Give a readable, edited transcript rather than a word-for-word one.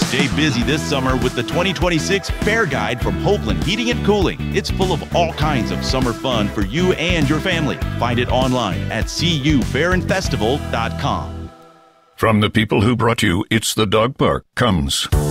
Stay busy this summer with the 2026 Fair Guide from Hoagland Heating and Cooling. It's full of all kinds of summer fun for you and your family. Find it online at cufairandfestival.com. From the people who brought you It's the Dog Park comes